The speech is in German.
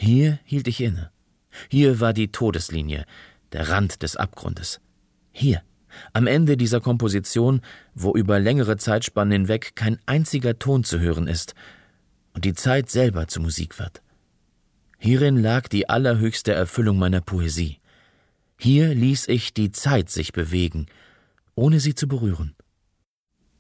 Hier hielt ich inne. Hier war die Todeslinie, der Rand des Abgrundes. Hier, am Ende dieser Komposition, wo über längere Zeitspannen hinweg kein einziger Ton zu hören ist und die Zeit selber zur Musik wird. Hierin lag die allerhöchste Erfüllung meiner Poesie. Hier ließ ich die Zeit sich bewegen, ohne sie zu berühren.